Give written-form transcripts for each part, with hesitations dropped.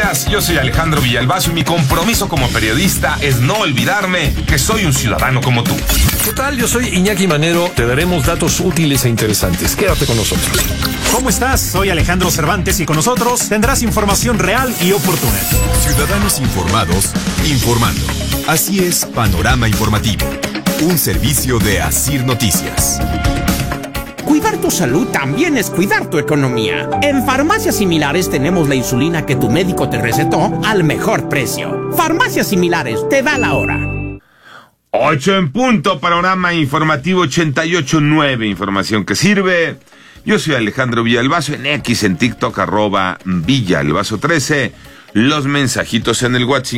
días, yo soy Alejandro Villalbazo y mi compromiso como periodista es no olvidarme que soy un ciudadano como tú. ¿Qué tal? Yo soy Iñaki Manero. Te daremos datos útiles e interesantes. Quédate con nosotros. ¿Cómo estás? Soy Alejandro Cervantes y con nosotros tendrás información real y oportuna. Ciudadanos informados, informando. Así es Panorama Informativo, un servicio de Asir Noticias. Cuidar tu salud también es cuidar tu economía. En Farmacias Similares tenemos la insulina que tu médico te recetó al mejor precio. Farmacias Similares, te da la hora. 8 en punto, Panorama Informativo 88.9, información que sirve. Yo soy Alejandro Villalbazo, en X, en TikTok, @Villalbazo13. Los mensajitos en el WhatsApp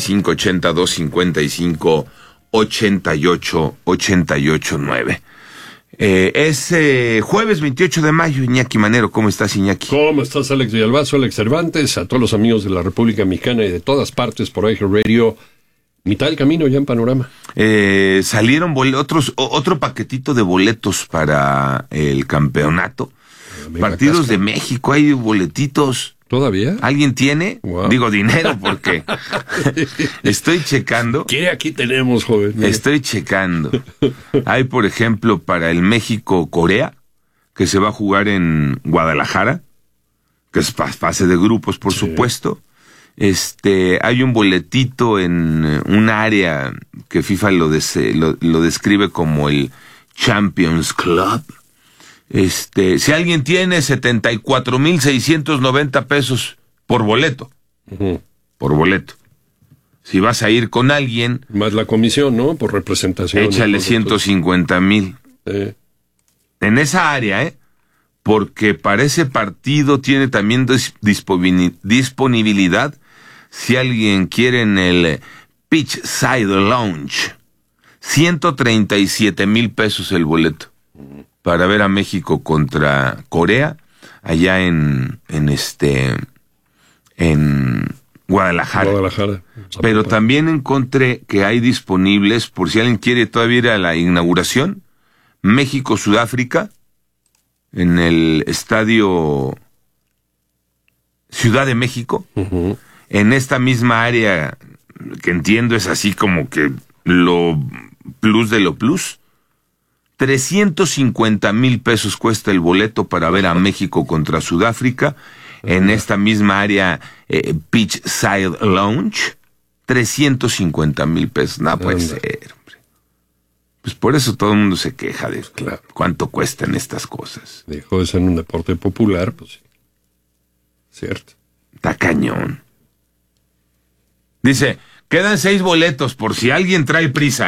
5582558889. Es jueves 28 de mayo, Iñaki Manero. ¿Cómo estás, Iñaki? ¿Cómo estás, Alex Villalbazo, Alex Cervantes? A todos los amigos de la República Mexicana y de todas partes por iHeartRadio. Mitad del camino ya en Panorama. Salieron otro paquetito de boletos para el campeonato. Partidos de México, hay boletitos. ¿Todavía? ¿Alguien tiene? Wow. Digo dinero porque estoy checando. ¿Qué aquí tenemos, joven? Estoy checando. Hay, por ejemplo, para el México-Corea, que se va a jugar en Guadalajara, que es fase de grupos, por supuesto. Hay un boletito en un área que FIFA lo describe como el Champions Club. Si alguien tiene 74,690 pesos por boleto. Uh-huh. Por boleto. Si vas a ir con alguien. Más la comisión, ¿no? Por representación. Échale 150,000. En esa área, porque para ese partido tiene también disponibilidad. Si alguien quiere en el Pitch Side Lounge, 137,000 pesos el boleto. Para ver a México contra Corea, allá en Guadalajara. Pero también encontré que hay disponibles, por si alguien quiere todavía ir a la inauguración, México-Sudáfrica, en el estadio Ciudad de México, uh-huh. En esta misma área, que entiendo es así como que lo plus de lo plus, 350,000 pesos cuesta el boleto para ver a México contra Sudáfrica, en esta misma área, Pitch Side Lounge, 350,000 pesos. No puede ser, hombre. Pues por eso todo el mundo se queja de cuánto cuestan estas cosas. Dejó de ser un deporte popular, pues sí. Cierto. Está cañón. Dice, quedan 6 boletos por si alguien trae prisa,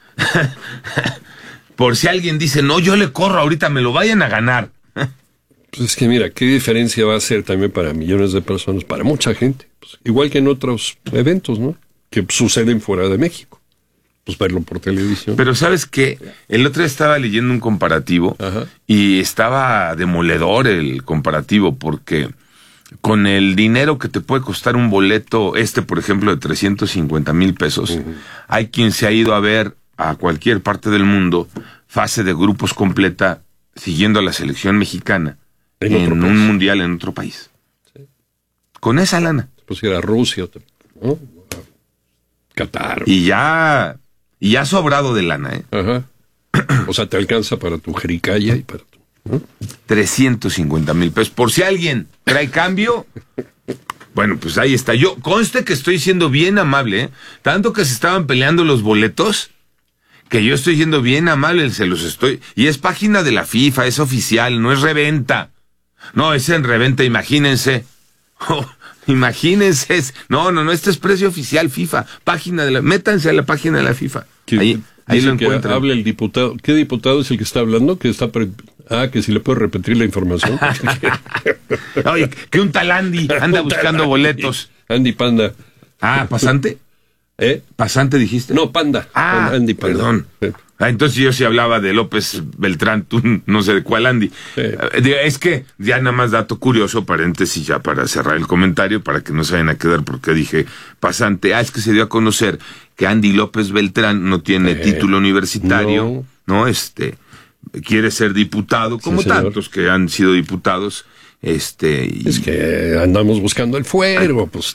Por si alguien dice, no, yo le corro ahorita, me lo vayan a ganar. Pues es que mira, qué diferencia va a ser también para millones de personas, para mucha gente. Pues, igual que en otros eventos, ¿no? Que suceden fuera de México. Pues verlo por televisión. Pero ¿sabes qué? El otro día estaba leyendo un comparativo. Ajá. Y estaba demoledor el comparativo porque con el dinero que te puede costar un boleto, por ejemplo, de 350,000 pesos, uh-huh. Hay quien se ha ido a ver a cualquier parte del mundo, fase de grupos completa, siguiendo a la selección mexicana en un mundial en otro país. Sí. Con esa lana. Pues era Rusia, ¿no? Qatar. Y ya sobrado de lana, Ajá. O sea, te alcanza para tu jericaya y para tu... ¿no? 350,000 pesos. Por si alguien trae cambio, bueno, pues ahí está. Yo, conste que estoy siendo bien amable, Tanto que se estaban peleando los boletos, que yo estoy siendo bien amable, y es página de la FIFA, es oficial, no es reventa. No, es en reventa, imagínense. Imagínense. No, este es precio oficial FIFA, métanse a la página de la FIFA. Ahí lo encuentran. Habla el diputado. ¿Qué diputado es el que está hablando? Que si le puedo repetir la información. Oye, que un tal Andy anda buscando boletos. Andy Panda. ¿Pasante? ¿Pasante dijiste? No, Panda. Andy Panda. Perdón. Sí. Entonces yo sí hablaba de López Beltrán, tú no sé de cuál Andy. Sí. Es que ya nada más dato curioso, paréntesis ya para cerrar el comentario, para que no se vayan a quedar porque dije pasante. Es que se dio a conocer que Andy López Beltrán no tiene título universitario, ¿no? Quiere ser diputado, como tantos que han sido diputados. Es que andamos buscando el fuero, pues